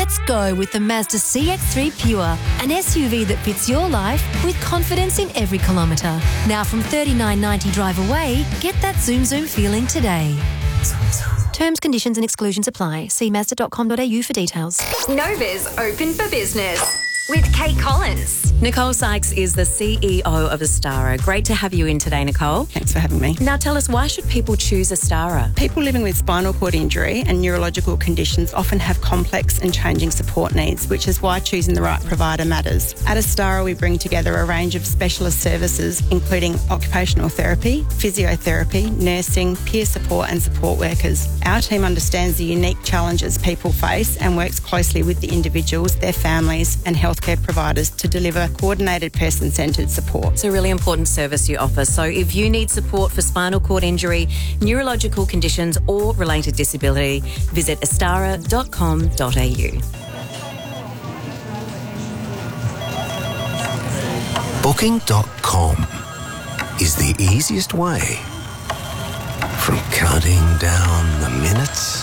Let's go with the Mazda CX-3 Pure, an SUV that fits your life with confidence in every kilometre. Now from $39.90 drive away, get that zoom feeling today. Terms, conditions and exclusions apply. See Mazda.com.au for details. Nova's open for business with Kate Collins. Nicole Sykes is the CEO of Astara. Great to have you in today, Nicole. Thanks for having me. Now tell us, why should people choose Astara? People living with spinal cord injury and neurological conditions often have complex and changing support needs, which is why choosing the right provider matters. At Astara, we bring together a range of specialist services, including occupational therapy, physiotherapy, nursing, peer support and support workers. Our team understands the unique challenges people face and works closely with the individuals, their families and healthcare providers to deliver coordinated person-centred support. It's a really important service you offer. So if you need support for spinal cord injury, neurological conditions or related disability, visit astara.com.au. Booking.com is the easiest way from counting down the minutes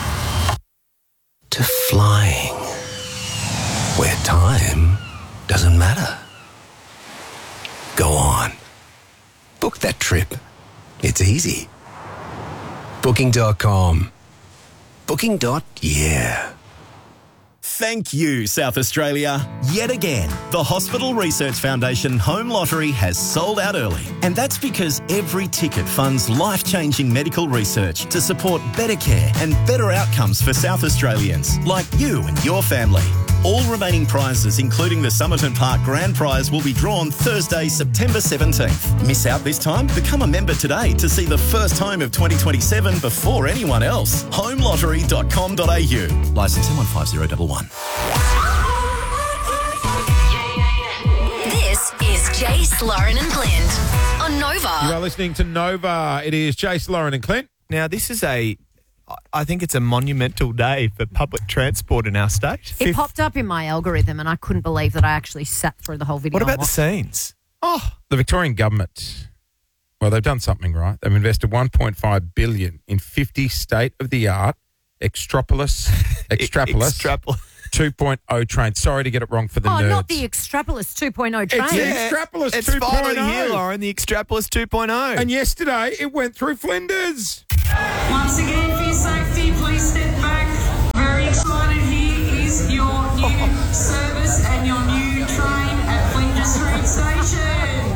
to flying, where time doesn't matter. Go on. Book that trip. It's easy. Booking.com. Booking.yeah. Thank you, South Australia. Yet again, the Hospital Research Foundation Home Lottery has sold out early. And that's because every ticket funds life-changing medical research to support better care and better outcomes for South Australians, like you and your family. All remaining prizes, including the Somerton Park Grand Prize, will be drawn Thursday, September 17th. Miss out this time? Become a member today to see the first home of 2027 before anyone else. homeLottery.com.au. Licence M150111. This is Jace, Lauren and Clint on Nova. You are listening to Nova. It is Jace, Lauren and Clint. Now, this is I think it's a monumental day for public transport in our state. It popped up in my algorithm and I couldn't believe that I actually sat through the whole video. What about the scenes? Oh, the Victorian government, well, they've done something right. They've invested $1.5 billion in 50 state-of-the-art Extrapolis 2.0 trains. Sorry to get it wrong for the nerds. Oh, not the Extrapolis 2.0 train. It's the Extrapolis 2.0. It's finally here, Lauren, the Extrapolis 2.0. And yesterday, it went through Flinders. Once again, for your safety, please step back. Very excited. Here is your new service and your new train at Flinders Street Station.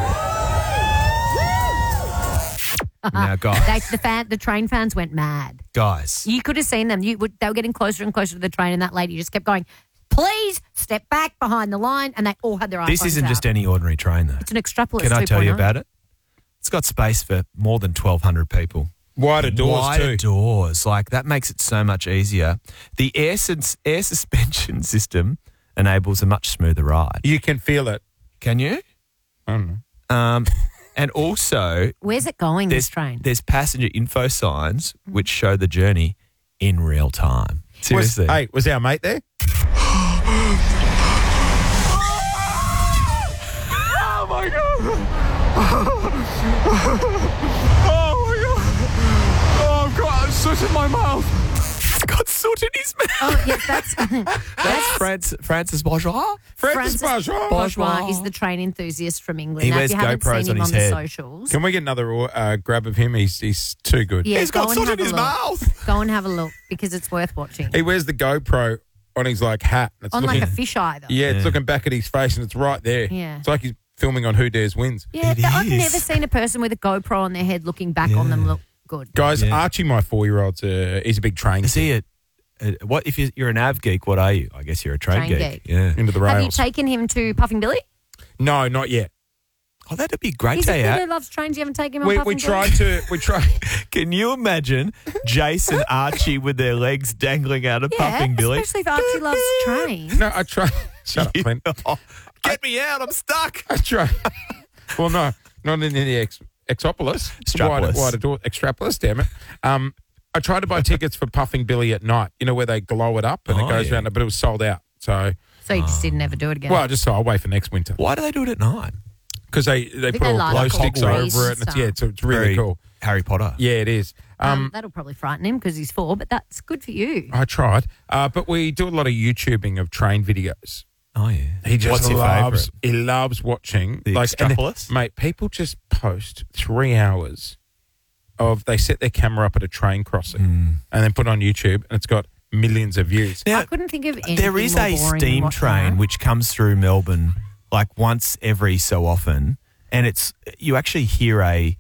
Now, guys. The train fans went mad. Guys. You could have seen them. They were getting closer and closer to the train and that lady just kept going, please step back behind the line, and they all had their iPhones This isn't out. just any ordinary train, though. It's an Extrapolis 2.0. Can I tell you about it? It's got space for more than 1,200 people. Wider doors, Wider doors. Like, that makes it so much easier. The air suspension system enables a much smoother ride. You can feel it. Can you? I don't know. And also... Where's it going, this train? There's passenger info signs which show the journey in real time. Seriously. Was our mate there? Oh, my God. I've got soot in my mouth. He's got soot in his mouth. Oh, yeah, that's Francis Bourgeois. Francis Bourgeois is the train enthusiast from England. He now, wears if you haven't GoPros seen him on his on head. the socials, Can we get another grab of him? He's too good. yeah, He's go got and soot have in a his look. mouth. Go and have a look because it's worth watching. He wears the GoPro on his hat. It's On looking, like a fisheye, though. Yeah, it's looking back at his face and it's right there. Yeah. It's like he's filming on Who Dares Wins. Yeah, It I've is. never seen a person with a GoPro on their head looking back on them look good. Guys, Yeah. Archie, my 4-year-old, he's a big train. Is he what if you're an av geek? What are you? I guess you're a train geek. Yeah. Into the rails. Have you taken him to Puffing Billy? No, not yet. Oh, that'd be a great He's a day kid out. who loves trains. You haven't taken him on We Puffing tried Billy? to. Can you imagine Jason Archie with their legs dangling out of Puffing Billy? especially if Archie loves trains. No, I tried. Shut up, Clint. Get me out! I'm stuck. I tried. Well, no, not in the Exopolis. Extrapolis. Wider door. Extrapolis, damn it. I tried to buy tickets for Puffing Billy at night, where they glow it up and it goes around, but it was sold out. So you just didn't ever do it again. Well, I just thought I'll wait for next winter. Why do they do it at night? Because they put all light glow up sticks all over grease it. And and it's really cool. Harry Potter. Yeah, it is. That'll probably frighten him because he's 4, but that's good for you. I tried. But we do a lot of YouTubing of train videos. Oh, yeah. He just What's your loves, favourite? he loves watching. The Extrapolis? Mate, people just post 3 hours of, they set their camera up at a train crossing and then put it on YouTube, and it's got millions of views. Now, I couldn't think of anything there is more a boring steam than watching train that. which comes through Melbourne like once every so often, and you actually hear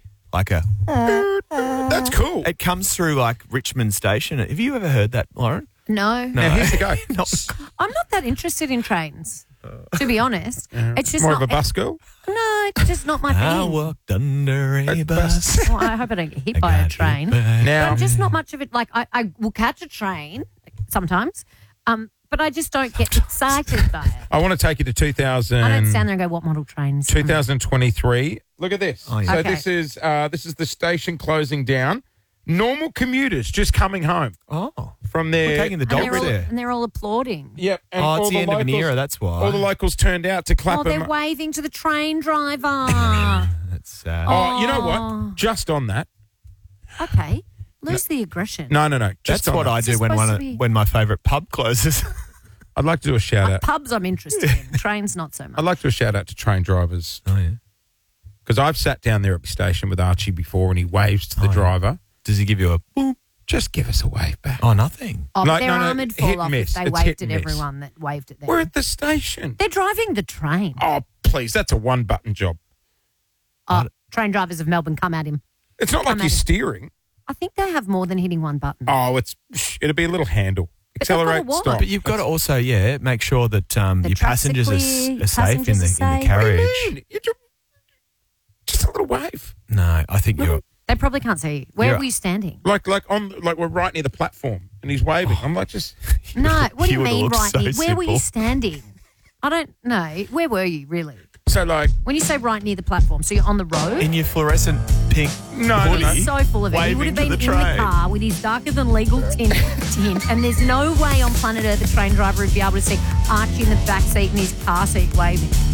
That's cool. It comes through like Richmond Station. Have you ever heard that, Lauren? No. Now, here's the go. I'm not that interested in trains, to be honest. It's just More not, of a bus girl? No, it's just not my thing. I walked under a bus. Well, I hope I don't get hit by a train. Now, I'm just not much of it. Like, I will catch a train sometimes, but I just don't get excited by it. I want to take you to 2000. I don't stand there and go, what model trains? 2023. Look at this. Oh, yeah. So Okay. this is the station closing down. Normal commuters just coming home Oh, from we're their... taking the And dogs they're all, there. and they're all applauding. Yep. And Oh, all it's the end of an locals- era, that's why. All the locals turned out to clap Oh, them. they're waving to the train driver. That's sad. Oh, you know Oh. what? Just on that. Okay. Lose the aggression. No. Just That's on what that. I do when supposed to be- when my favourite pub closes. I'd like to do a shout out. Pubs I'm interested in. Trains not so much. I'd like to do a shout out to train drivers Oh, yeah. because I've sat down there at the station with Archie before and he waves to the Oh, yeah. driver. Does he give you a boop? Just give us a wave back. Oh, nothing. Oh, Like, they're no, armoured hit fall and off miss. if they It's waved hit at and miss. everyone that waved at them. We're at the station. They're driving the train. Oh, please. That's a one-button job. Train drivers of Melbourne, come at him. It's not like Come you're at him. steering. I think they have more than hitting one button. Oh, it'll be a little handle. But they've got a Accelerate, what? stop. But you've got to also, make sure that your tracks are passengers clear, are safe in passengers are the safe. What do carriage. you mean? Just a little wave. No, I think you're. They probably can't see you. Where Yeah. were you standing? Like we're right near the platform and he's waving. I'm like, just No, what do you You would've mean looked right so near? Where were you simple. standing? I don't know. Where were you really? so like When you say right near the platform, so you're on the road? In your fluorescent pink hoodie, He's so full of it. He would have waving been to in the train. the car with his darker than legal tint, and there's no way on planet Earth a train driver would be able to see Archie in the back seat and his car seat waving.